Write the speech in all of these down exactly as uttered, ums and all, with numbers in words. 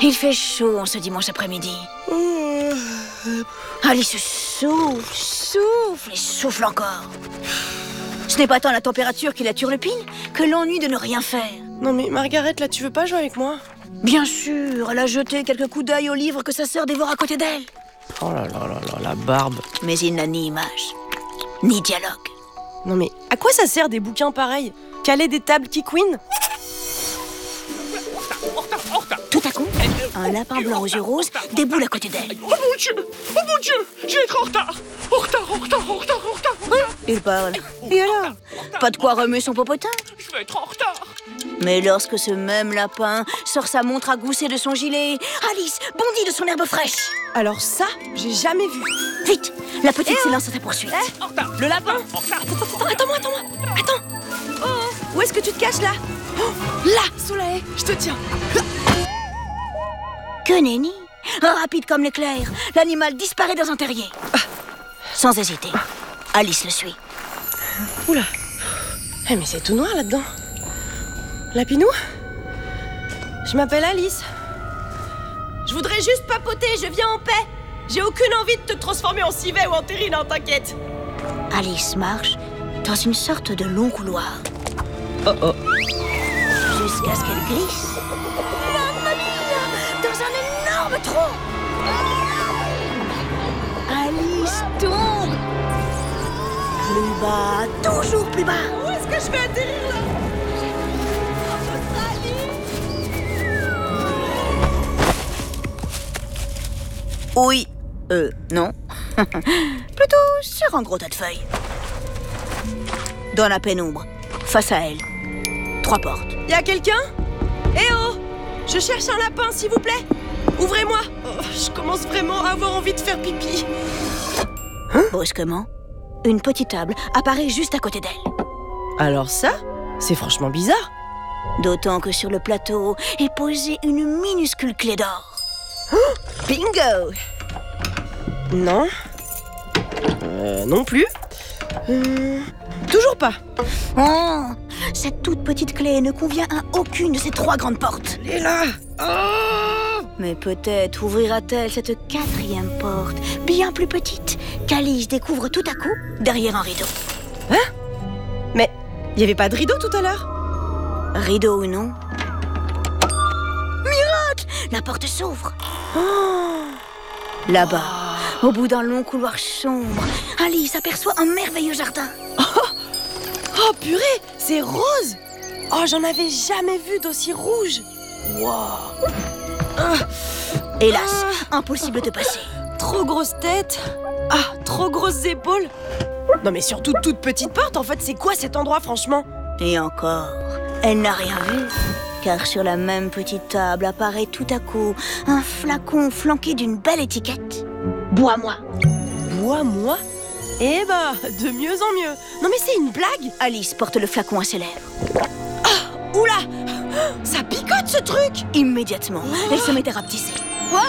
Il fait chaud en ce dimanche après-midi. Alice souffle, souffle et souffle encore. Ce n'est pas tant la température qui la turlupine que l'ennui de ne rien faire. Non mais Margaret, là tu veux pas jouer avec moi? Bien sûr, elle a jeté quelques coups d'œil au livre que sa sœur dévore à côté d'elle. Oh là là là là, la barbe. Mais il n'a ni image, ni dialogue. Non mais à quoi ça sert des bouquins pareils? Caler des tables qui queen? Tout à coup, un lapin blanc aux yeux roses déboule à côté d'elle. Oh mon Dieu! Oh mon Dieu! Je vais être en retard! En retard, en retard, en retard, en retard! En retard. Il parle. Et alors? Pas de quoi remuer son popotin. Je vais être en retard! Mais lorsque ce même lapin sort sa montre à gousset de son gilet, Alice bondit de son herbe fraîche. Alors ça, j'ai jamais vu. Vite, la petite s'élance à sa poursuite. Eh, En retard! le lapin! En retard! Attends, attends-moi, attends-moi! Attends! Oh, oh, où est-ce que tu te caches là? Oh, là, sous la haie, je te tiens. Que nenni! Rapide comme l'éclair, l'animal disparaît dans un terrier. Sans hésiter, Alice le suit. Oula! Eh mais c'est tout noir là-dedans. Lapinou? Je m'appelle Alice. Je voudrais juste papoter, je viens en paix. J'ai aucune envie de te transformer en civet ou en terrine, hein, t'inquiète. Alice marche dans une sorte de long couloir. Oh oh. Jusqu'à ce qu'elle glisse. Mamma mia! Dans un énorme trou! Alice tombe! Plus bas, toujours plus bas! Où est-ce que je vais atterrir là? Oui. Euh, non. Plutôt sur un gros tas de feuilles. Dans la pénombre, face à elle, trois portes. Y a quelqu'un? Eh oh! Je cherche un lapin, s'il vous plaît! Ouvrez-moi! Oh, je commence vraiment à avoir envie de faire pipi. Brusquement, une petite table apparaît juste à côté d'elle. Alors ça, c'est franchement bizarre. D'autant que sur le plateau est posée une minuscule clé d'or. Bingo! Non. Euh, non plus. Euh, toujours pas. Oh, cette toute petite clé ne convient à aucune de ces trois grandes portes. Elle est là. Oh! Mais peut-être ouvrira-t-elle cette quatrième porte, bien plus petite, qu'Alice découvre tout à coup derrière un rideau. Hein? Mais il n'y avait pas de rideau tout à l'heure? Rideau ou non? Miracle! La porte s'ouvre. Oh! Là-bas, au bout d'un long couloir sombre, Alice aperçoit un merveilleux jardin. Oh purée, c'est rose! Oh, j'en avais jamais vu d'aussi rouge! Wow! Ah, Hélas, impossible de passer. trop grosse tête! Ah, trop grosses épaules! Non mais surtout toute petite porte, en fait, c'est quoi cet endroit franchement? Et encore, elle n'a rien vu, car sur la même petite table apparaît tout à coup un flacon flanqué d'une belle étiquette. Bois-moi. Bois-moi? Eh ben, de mieux en mieux! Non mais c'est une blague! Alice porte le flacon à ses lèvres. Oula! Ça picote ce truc! Immédiatement, elle se met à rapetisser. Quoi?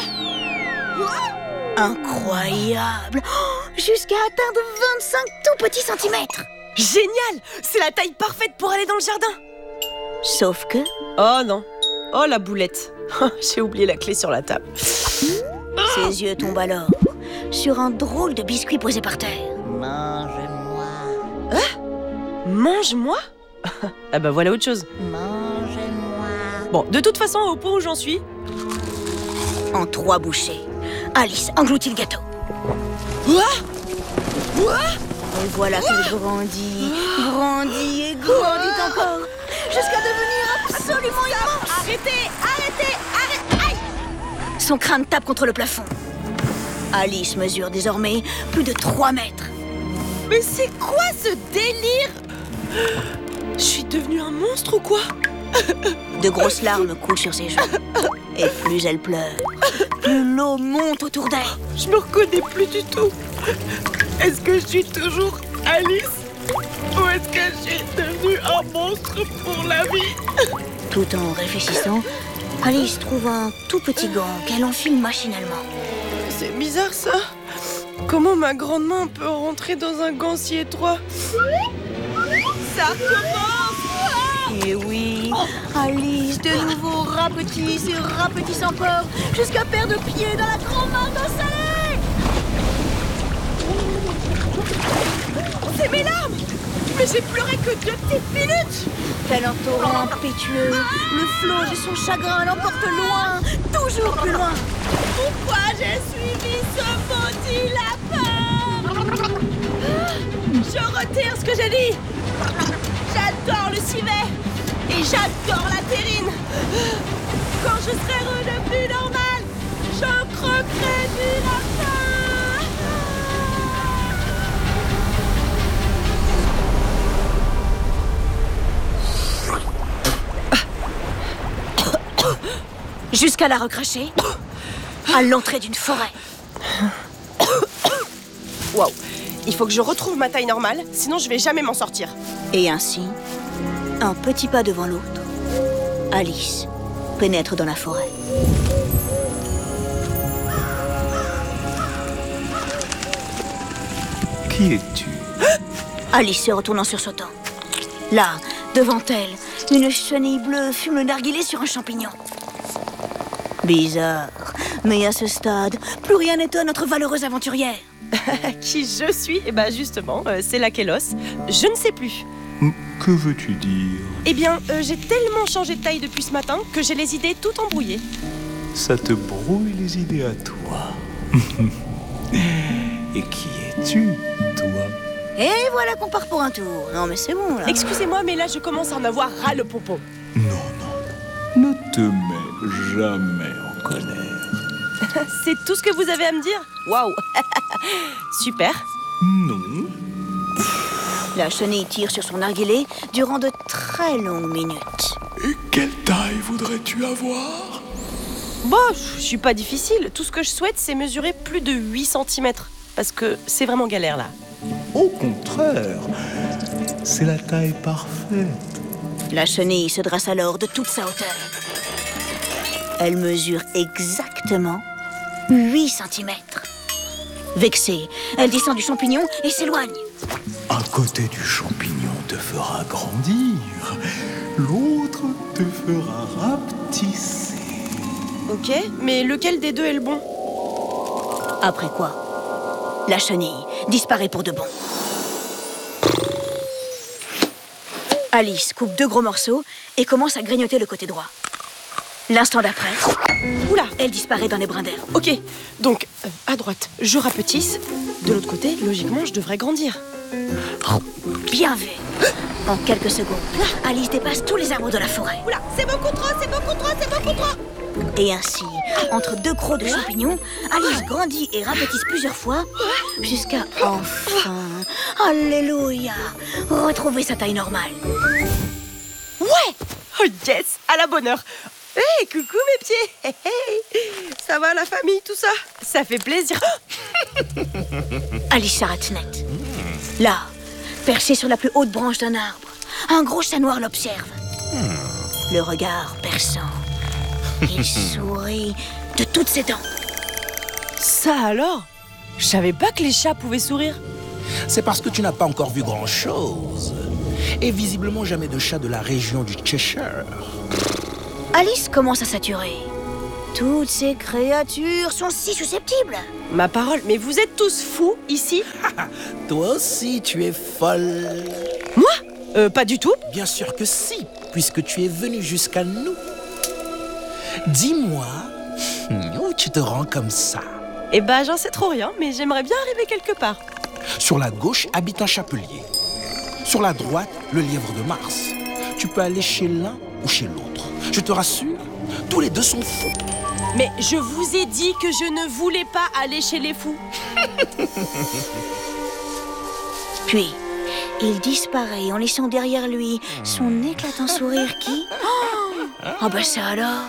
Incroyable! Oh, jusqu'à atteindre vingt-cinq tout petits centimètres. Génial! C'est la taille parfaite pour aller dans le jardin! Sauf que... Oh non! Oh la boulette! J'ai oublié la clé sur la table. Ses yeux tombent alors sur un drôle de biscuit posé par terre. Mange-moi, Hein? Mange-moi? Ah bah voilà autre chose. mange-moi. Bon, de toute façon, au point où j'en suis... En trois bouchées, Alice engloutit le gâteau. Quoi? Quoi? Et voilà qu'elle grandit, grandit et grandit encore, jusqu'à devenir absolument immense. Arrêtez! Arrêtez! Arrêtez! Aïe! Son crâne tape contre le plafond. Alice mesure désormais plus de trois mètres. Mais c'est quoi ce délire? Je suis devenue un monstre ou quoi? De grosses larmes coulent sur ses joues. Et plus elle pleure, plus l'eau monte autour d'elle. Je me reconnais plus du tout. Est-ce que je suis toujours Alice? Ou est-ce que je suis devenue un monstre pour la vie? Tout en réfléchissant, Alice trouve un tout petit gant qu'elle enfile machinalement. C'est bizarre ça. Comment ma grande main peut rentrer dans un gant si étroit? Ça recommence! Et Et oui, Alice de nouveau rapetisse et rapetisse encore, jusqu'à perdre pied dans la grande mare d'eau salée. C'est mes larmes! Mais j'ai pleuré que deux petites minutes! Tel un torrent impétueux, le flot de son chagrin l'emporte loin, toujours plus loin. Pourquoi j'ai suivi ce maudit lapin? Je retire ce que j'ai dit! J'adore le civet! Et j'adore la terrine! Quand je serai redevenu normal, je croquerai du lapin! Jusqu'à la recracher, à l'entrée d'une forêt. Waouh! Il faut que je retrouve ma taille normale, sinon je vais jamais m'en sortir. Et ainsi, un petit pas devant l'autre, Alice pénètre dans la forêt. Qui es-tu? Alice se retourne en sursautant. Là, devant elle, une chenille bleue fume le narguilé sur un champignon. Bizarre, mais à ce stade, plus rien n'étonne notre valeureuse aventurière. Qui je suis? Eh ben justement, euh, c'est la Kélos. Je ne sais plus. Que veux-tu dire? Eh bien, euh, j'ai tellement changé de taille depuis ce matin que j'ai les idées tout embrouillées. Ça te brouille les idées à toi. Et qui es-tu, toi? Et voilà qu'on part pour un tour. Non mais c'est bon là. Excusez-moi, mais là je commence à en avoir ras le pompon. Non, non, ne te mets jamais en colère. C'est tout ce que vous avez à me dire? Waouh! Super. Non. La chenille tire sur son narguilé durant de très longues minutes. Et quelle taille voudrais-tu avoir? Bon, je suis pas difficile. Tout ce que je souhaite, c'est mesurer plus de huit centimètres. Parce que c'est vraiment galère là. Au contraire, c'est la taille parfaite. La chenille se dresse alors de toute sa hauteur. Elle mesure exactement huit centimètres. Vexée, elle descend du champignon et s'éloigne. Un côté du champignon te fera grandir, l'autre te fera rapetisser. Ok, mais lequel des deux est le bon? Après quoi, la chenille disparaît pour de bon. Alice coupe deux gros morceaux et commence à grignoter le côté droit. L'instant d'après, Oula! elle disparaît dans les brins d'herbe. Ok, donc euh, à droite, je rapetisse. De l'autre côté, logiquement, je devrais grandir. Bien vu. En quelques secondes, Alice dépasse tous les arbres de la forêt. Oula, c'est beaucoup trop, c'est beaucoup trop, c'est beaucoup trop! Et ainsi, entre deux crocs de champignons, Alice grandit et rapetisse plusieurs fois, jusqu'à enfin, alléluia, retrouver sa taille normale. Ouais! Oh yes! À la bonne heure! Hé, hey, coucou mes pieds! Hey, hey. Ça va la famille, tout ça? Ça fait plaisir! Alice s'arrête net. Là, perché sur la plus haute branche d'un arbre, un gros chat noir l'observe. Le regard perçant. Il sourit de toutes ses dents. Ça alors? Je savais pas que les chats pouvaient sourire. C'est parce que tu n'as pas encore vu grand-chose. Et visiblement jamais de chat de la région du Cheshire. Alice commence à saturer. Toutes ces créatures sont si susceptibles. Ma parole, mais vous êtes tous fous ici? Toi aussi, tu es folle. Moi? Euh, pas du tout. Bien sûr que si, puisque tu es venu jusqu'à nous. Dis-moi, où tu te rends comme ça? Eh ben, j'en sais trop rien, mais j'aimerais bien arriver quelque part. Sur la gauche habite un chapelier. Sur la droite, le lièvre de Mars. Tu peux aller chez l'un ou chez l'autre. Je te rassure, tous les deux sont fous. Mais je vous ai dit que je ne voulais pas aller chez les fous. Puis, il disparaît en laissant derrière lui son éclatant sourire qui... Oh, oh bah ça alors,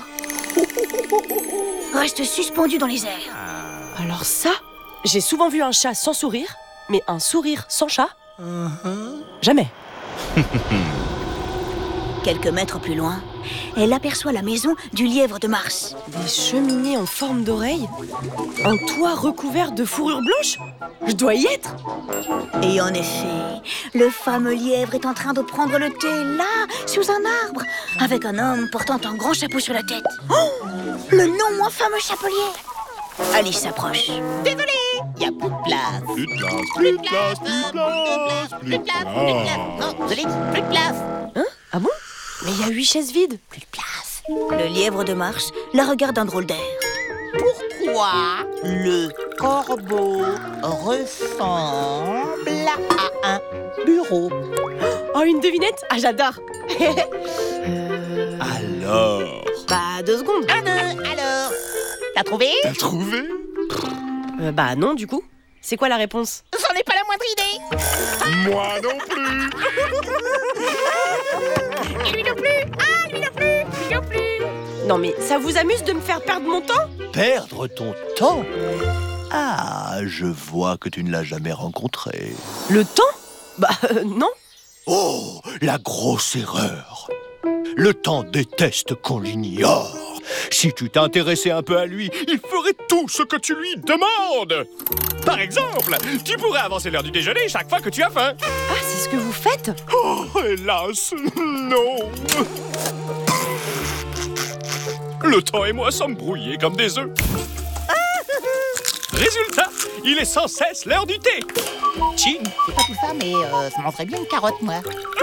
reste suspendu dans les airs. Alors ça, j'ai souvent vu un chat sans sourire, mais un sourire sans chat, Uh-huh. jamais. Quelques mètres plus loin, elle aperçoit la maison du lièvre de Mars. Des cheminées en forme d'oreille? Un toit recouvert de fourrure blanche? Je dois y être! Et en effet, le fameux lièvre est en train de prendre le thé, là, sous un arbre, avec un homme portant un grand chapeau sur la tête. Oh, le non moins fameux chapelier! Alice s'approche. Désolé, y a plus de place. Plus de place, plus de place, plus de place, Plus de place, plus de place. Non, je l'ai dit, plus de place. Hein? Ah bon? Mais il y a huit chaises vides. Plus de place. Le lièvre de Mars la regarde d'un drôle d'air. Pourquoi le corbeau ressemble à un bureau? Oh, une devinette? Ah, j'adore! euh... Alors, Bah, deux secondes. Un, deux, alors. T'as trouvé? T'as trouvé? Euh, bah, non, du coup. C'est quoi la réponse? J'en ai pas la moindre idée. Moi non plus. Et lui non plus. Ah, lui non plus. Lui non plus. Non, mais ça vous amuse de me faire perdre mon temps? Perdre ton temps? Ah, je vois que tu ne l'as jamais rencontré. Le temps? Bah, euh, non. Oh, la grosse erreur. Le temps déteste qu'on l'ignore. Si tu t'intéressais un peu à lui, Il ferait tout ce que tu lui demandes. Par exemple, tu pourrais avancer l'heure du déjeuner chaque fois que tu as faim. Ah, c'est ce que vous faites? Oh, hélas, non. Le temps et moi sommes brouillés comme des œufs. Résultat, il est sans cesse l'heure du thé. Chin. C'est pas tout ça, mais euh, ça mangerait bien une carotte, moi.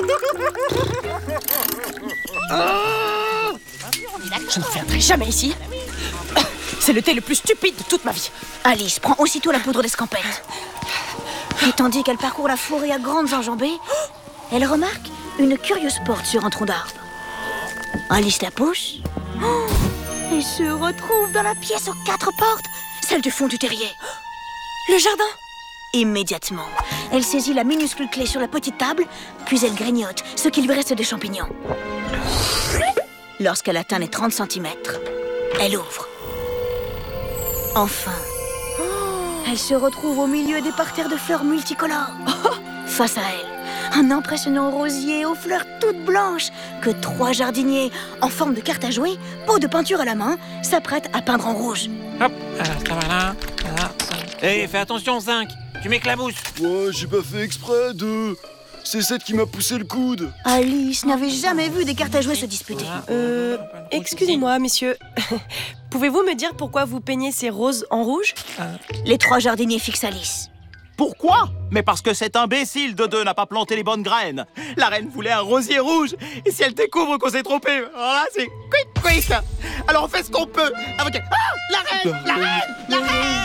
Je ne reviendrai jamais ici. C'est le thé le plus stupide de toute ma vie. Alice prend aussitôt la poudre d'escampette. Et tandis qu'elle parcourt la forêt à grandes enjambées, elle remarque une curieuse porte sur un tronc d'arbre. Alice la pousse oh, et se retrouve dans la pièce aux quatre portes, celle du fond du terrier. Le jardin? Immédiatement, elle saisit la minuscule clé sur la petite table, puis elle grignote ce qui lui reste des champignons. Lorsqu'elle atteint les trente centimètres, elle ouvre. Enfin, elle se retrouve au milieu des parterres de fleurs multicolores. Face à elle, un impressionnant rosier aux fleurs toutes blanches que trois jardiniers, en forme de carte à jouer, pot de peinture à la main, s'apprêtent à peindre en rouge. Hop, alors ça va là. Hé, fais attention, Zinc, tu m'éclabousses. Ouais, j'ai pas fait exprès de... C'est cette qui m'a poussé le coude. Alice n'avait jamais vu des cartes à jouer se disputer. Euh... Excusez-moi, messieurs. Pouvez-vous me dire pourquoi vous peignez ces roses en rouge? Les trois jardiniers fixent Alice. Pourquoi? Mais parce que cet imbécile de deux n'a pas planté les bonnes graines. La reine voulait un rosier rouge. Et si elle découvre qu'on s'est trompé, alors là, c'est quick, quick. Alors on fait ce qu'on peut. Avec... Ah, la reine, la reine, la reine.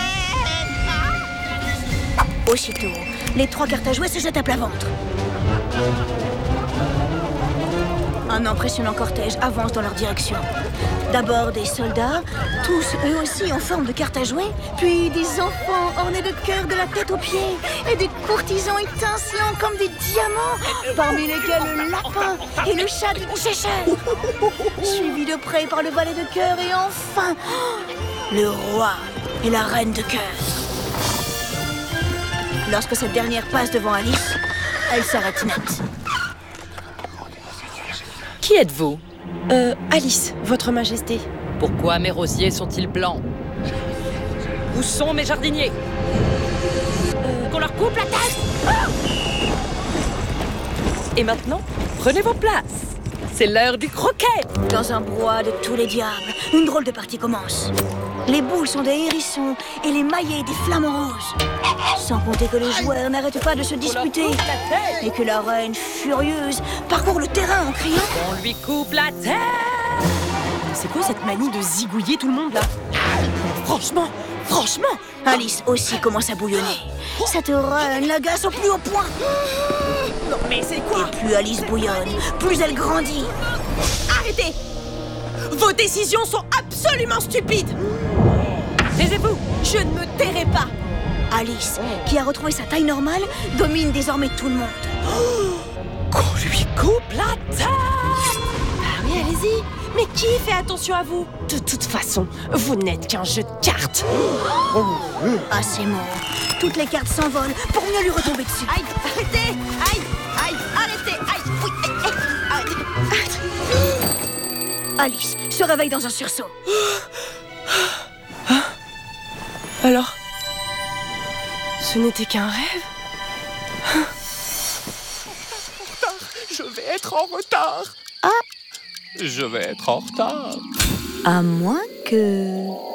Aussitôt, les trois cartes à jouer se jettent à plat ventre. Un impressionnant cortège avance dans leur direction. D'abord des soldats, tous eux aussi en forme de cartes à jouer, puis des enfants ornés de cœurs de la tête aux pieds, et des courtisans étincelants comme des diamants, parmi lesquels le lapin et le chat du Cheshire, suivis de près par le valet de cœur et enfin le roi et la reine de cœur. Lorsque cette dernière passe devant Alice, elle s'arrête net. Qui êtes-vous? Euh, Alice, votre majesté. Pourquoi mes rosiers sont-ils blancs? Où sont mes jardiniers? euh, Qu'on leur coupe la tête. Ah! Et maintenant, prenez vos places. C'est l'heure du croquet. Dans un brouhaha de tous les diables, une drôle de partie commence. Les boules sont des hérissons et les maillets des flamants roses. Sans compter que les joueurs n'arrêtent pas de se disputer et que la reine, furieuse, parcourt le terrain en criant « On lui coupe la tête !» C'est quoi cette manie de zigouiller tout le monde, là? Franchement, franchement Alice aussi commence à bouillonner. Cette reine l'agace au plus haut point. Non mais c'est quoi? Et plus Alice bouillonne, plus elle grandit. Arrêtez! Vos décisions sont absolument stupides! Taisez-vous! Je ne me tairai pas! Alice, qui a retrouvé sa taille normale, domine désormais tout le monde. Qu'on lui coupe la tête! Ah oui, allez-y! Mais qui fait attention à vous? De toute façon, vous n'êtes qu'un jeu de cartes! À ces mots, toutes les cartes s'envolent pour mieux lui retomber dessus. Aïe! Arrêtez! Aïe! Aïe! Arrêtez! Aïe! Oui! Aïe! Aïe! Arrêtez! Alice se réveille dans un sursaut. Hein? Alors, ce n'était qu'un rêve? Je vais être en retard. Ah. Je vais être en retard. À moins que...